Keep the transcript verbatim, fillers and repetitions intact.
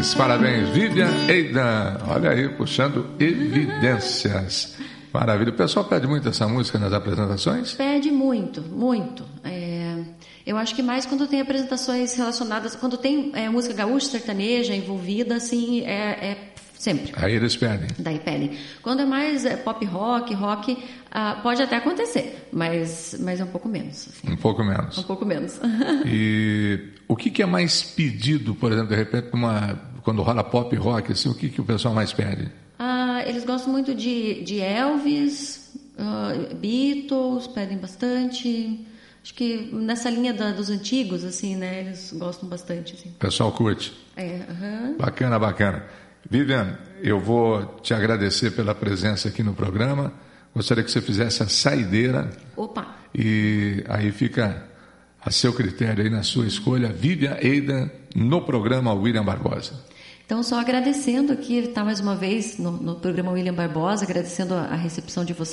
Parabéns, parabéns, Vivian Eidan. Olha aí, puxando evidências. Maravilha. O pessoal pede muito essa música nas apresentações? Pede muito, muito. É, eu acho que mais quando tem apresentações relacionadas, quando tem é, música gaúcha, sertaneja envolvida, assim, é, é sempre. Aí eles pedem. Daí pedem. Quando é mais é, pop rock, rock, ah, pode até acontecer, mas, mas é um pouco menos. Assim. Um pouco menos. Um pouco menos. E o que, que é mais pedido, por exemplo, de repente, uma, quando rola pop rock, assim, o que, que o pessoal mais pede? Ah, eles gostam muito de, de Elvis, uh, Beatles, pedem bastante. Acho que nessa linha da, dos antigos, assim, né? Eles gostam bastante. Assim. O pessoal curte. É, uh-huh. Bacana, bacana. Vivian, eu vou te agradecer pela presença aqui no programa. Gostaria que você fizesse a saideira. Opa! E aí fica a seu critério aí na sua escolha, Vivian Eidan, no programa William Barbosa. Então, só agradecendo aqui, tá mais uma vez no, no programa William Barbosa, agradecendo a, a recepção de vocês.